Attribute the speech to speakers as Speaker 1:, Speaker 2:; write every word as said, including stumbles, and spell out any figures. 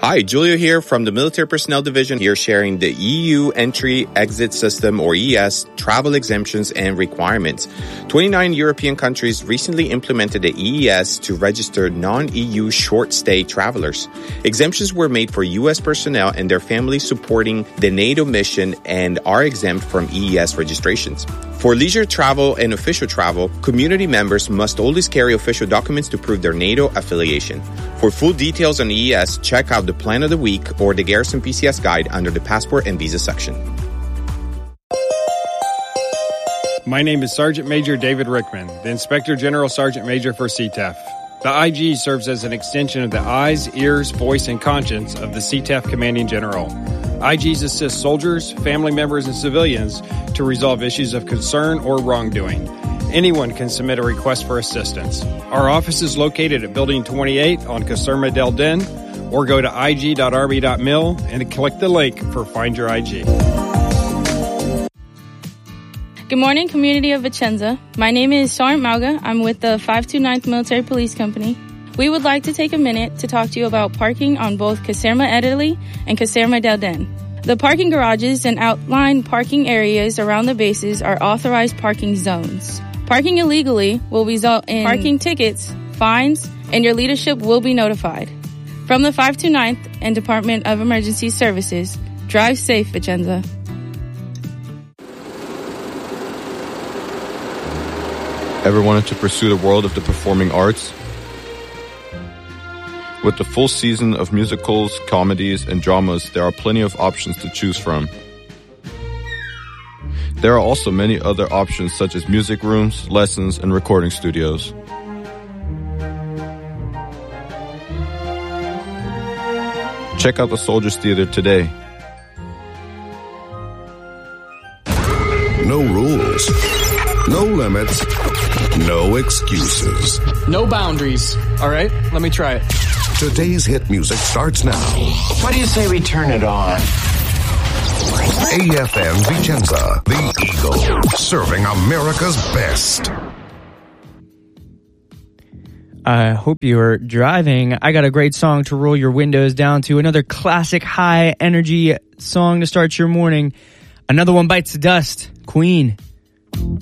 Speaker 1: Hi, Julio here from the Military Personnel Division, here sharing the E U Entry-Exit System, or E E S, travel exemptions and requirements. twenty-nine European countries recently implemented the E E S to register non-E U short-stay travelers. Exemptions were made for U S personnel and their families supporting the NATO mission and are exempt from E E S registrations. For leisure travel and official travel, community members must always carry official documents to prove their NATO affiliation. For full details on E E S, check out the Plan of the Week or the Garrison P C S Guide under the Passport and Visa section.
Speaker 2: My name is Sergeant Major David Rickman, the Inspector General Sergeant Major for C T E F. The I G serves as an extension of the eyes, ears, voice, and conscience of the C T E F Commanding General. I Gs assist soldiers, family members, and civilians to resolve issues of concern or wrongdoing. Anyone can submit a request for assistance. Our office is located at Building twenty-eight on Caserma del Den, or go to I G dot Army dot mil and click the link for Find Your I G.
Speaker 3: Good morning, community of Vicenza. My name is Sergeant Mauga. I'm with the five two ninth Military Police Company. We would like to take a minute to talk to you about parking on both Caserma Italy and Caserma del Den. The parking garages and outlined parking areas around the bases are authorized parking zones. Parking illegally will result in parking tickets, fines, and your leadership will be notified. From the five two ninth and Department of Emergency Services, drive safe, Vicenza.
Speaker 4: Ever wanted to pursue the world of the performing arts? With the full season of musicals, comedies, and dramas, there are plenty of options to choose from. There are also many other options such as music rooms, lessons, and recording studios. Check out the Soldiers Theater today.
Speaker 5: No rules, no limits, no excuses.
Speaker 6: No boundaries. All right, let me try it.
Speaker 5: Today's hit music starts now.
Speaker 7: What do you say we turn it on?
Speaker 5: A F M Vicenza, the Eagle, serving America's best.
Speaker 8: I hope you are driving. I got a great song to roll your windows down to. Another classic high energy song to start your morning. Another one bites the dust. Queen.